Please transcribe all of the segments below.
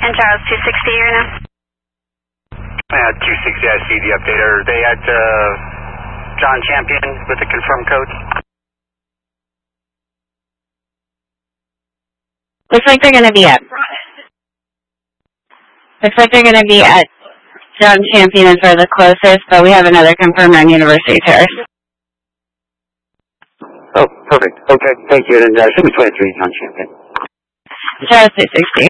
And Charles 260 right now? 260, I see the update. Are they at John Champion with the confirmed code? Looks like they're going to be at John Champion is for the closest, but we have another confirmed on University Terrace. Oh, perfect. Okay, thank you. And should be 23 John Champion. Charles 260.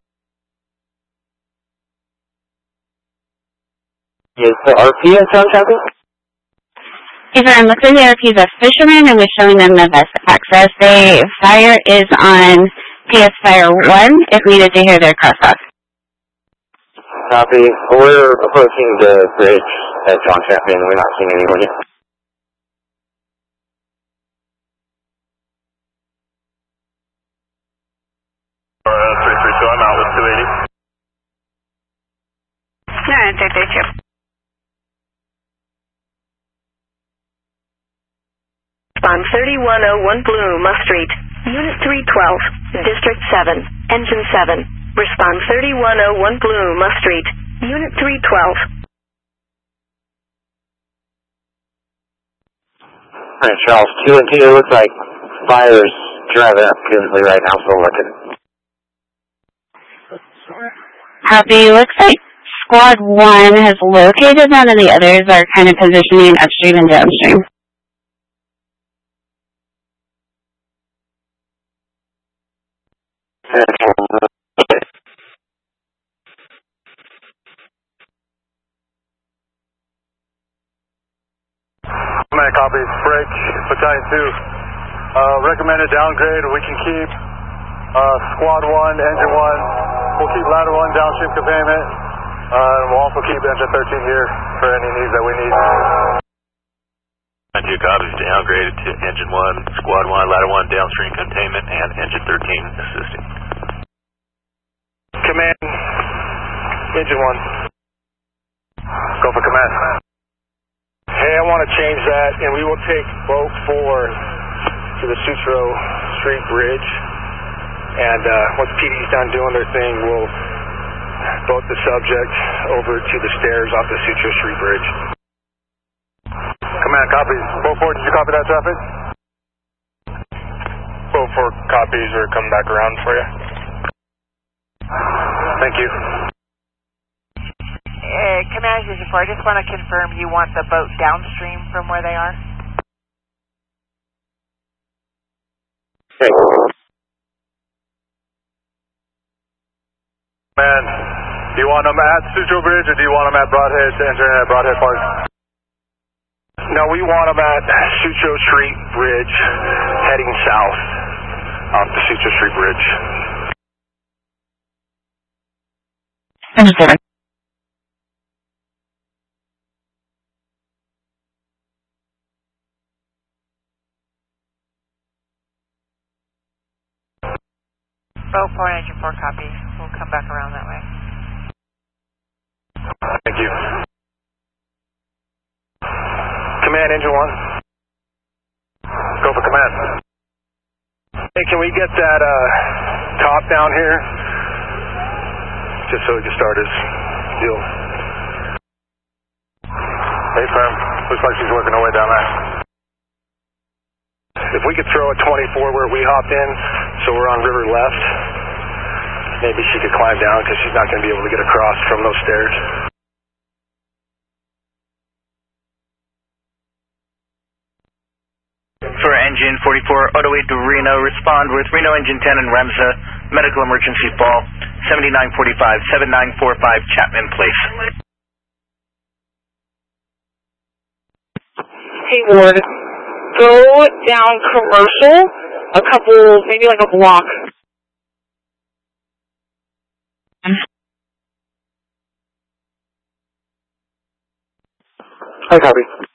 Is the RP at John Champion? It looks like the RP is a fisherman, and we're showing them the best access. The fire is on PS Fire 1 if needed to hear their crosswalk. Copy. We're approaching the bridge at John Champion. We're not seeing anyone yet. So I'm out with 280. Alright, 332. On 3101 Blue, Musk Street, Unit 312, District 7, Engine 7. Respond 3101 Blue, Musk Street, Unit 312. Alright, Charles, 2 and 2, looks like fire's driving up currently right now, so we're looking. Copy. Looks like Squad 1 has located them, and the others are kind of positioning upstream and downstream. Command copies. Break. Battalion 2. Recommended downgrade. We can keep Squad 1, Engine 1. We'll keep Ladder 1 downstream containment. And we'll also keep Engine 13 here for any needs that we need. Two copies downgraded to Engine 1, Squad 1, Ladder 1 downstream containment, and Engine 13 assisting. Command, Engine 1. Go for command. Hey, I want to change that, and we will take boat 4 to the Sutro Street Bridge. And once PD's done doing their thing, we'll boat the subject over to the stairs off the Sutro Street Bridge. Command, copies. Boat 4, did you copy that traffic? Boat 4 copies are coming back around for you. Thank you. Command Station 4, I just want to confirm you want the boat downstream from where they are? Okay. Man, do you want them at Sutro Bridge or do you want them at Broadhead to enter at Broadhead Park? No, we want them at Sutro Street Bridge, heading south off the Sutro Street Bridge. Understood. Boat 4 and Engine 4 copy. We'll come back around that way. Thank you. Command, Engine 1. Go for command. Hey, can we get that top down here? Just so we can start his deal. Hey, firm. Looks like she's working her way down there. If we could throw a 24 where we hopped in, so we're on river left, maybe she could climb down because she's not going to be able to get across from those stairs. For Engine 44, Autoway to Reno, respond with Reno Engine 10 and Remsa, medical emergency fall, 7945, 7945 Chapman Place. Hey, Ward. Go down Commercial, a couple, maybe like a block. I copy.